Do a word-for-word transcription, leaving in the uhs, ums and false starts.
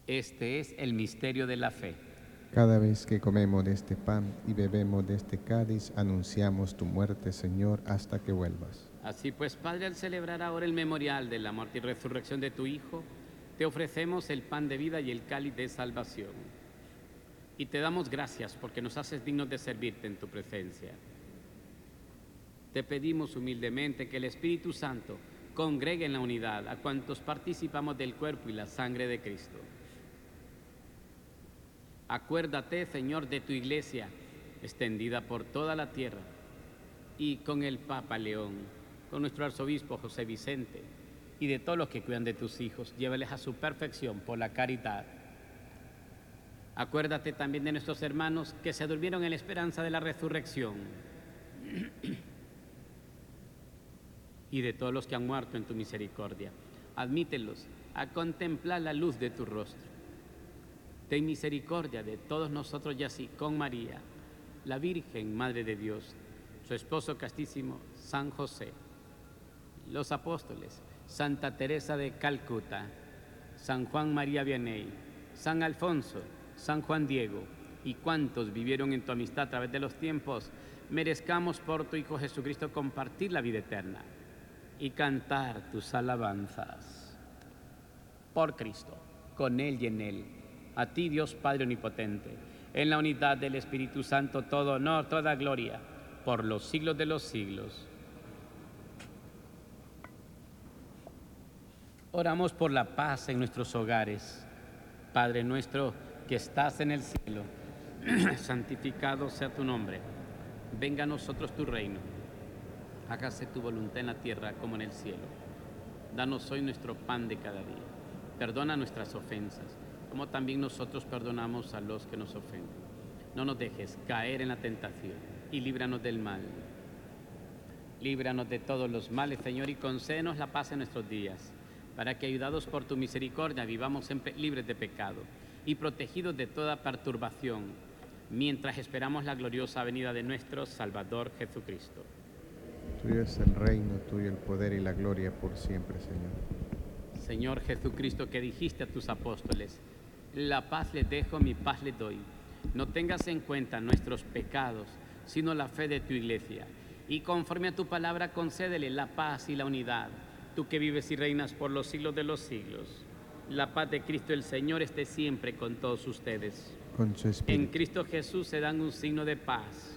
Este es el misterio de la fe. Cada vez que comemos de este pan y bebemos de este cáliz, anunciamos tu muerte, Señor, hasta que vuelvas. Así pues, Padre, al celebrar ahora el memorial de la muerte y resurrección de tu Hijo, te ofrecemos el pan de vida y el cáliz de salvación. Y te damos gracias porque nos haces dignos de servirte en tu presencia. Te pedimos humildemente que el Espíritu Santo congregue en la unidad a cuantos participamos del cuerpo y la sangre de Cristo. Acuérdate, Señor, de tu iglesia, extendida por toda la tierra, y con el Papa León, con nuestro arzobispo José Vicente, y de todos los que cuidan de tus hijos, llévales a su perfección por la caridad. Acuérdate también de nuestros hermanos que se durmieron en la esperanza de la resurrección, y de todos los que han muerto en tu misericordia. Admítelos a contemplar la luz de tu rostro. Ten misericordia de todos nosotros y así con María, la Virgen Madre de Dios, su esposo castísimo, San José, los apóstoles, Santa Teresa de Calcuta, San Juan María Vianney, San Alfonso, San Juan Diego y cuantos vivieron en tu amistad a través de los tiempos, merezcamos por tu Hijo Jesucristo compartir la vida eterna y cantar tus alabanzas. Por Cristo, con Él y en Él, a ti, Dios Padre Omnipotente, en la unidad del Espíritu Santo, todo honor, toda gloria, por los siglos de los siglos. Oramos por la paz en nuestros hogares. Padre nuestro que estás en el cielo, santificado sea tu nombre. Venga a nosotros tu reino. Hágase tu voluntad en la tierra como en el cielo. Danos hoy nuestro pan de cada día. Perdona nuestras ofensas, como también nosotros perdonamos a los que nos ofenden. No nos dejes caer en la tentación y líbranos del mal. Líbranos de todos los males, Señor, y concédenos la paz en nuestros días, para que, ayudados por tu misericordia, vivamos siempre libres de pecado y protegidos de toda perturbación, mientras esperamos la gloriosa venida de nuestro Salvador Jesucristo. Tuyo es el reino, tuyo el poder y la gloria por siempre, Señor. Señor Jesucristo, que dijiste a tus apóstoles: la paz les dejo, mi paz les doy. No tengas en cuenta nuestros pecados, sino la fe de tu iglesia. Y conforme a tu palabra, concédele la paz y la unidad. Tú que vives y reinas por los siglos de los siglos. La paz de Cristo el Señor esté siempre con todos ustedes. Con su espíritu. En Cristo Jesús se dan un signo de paz.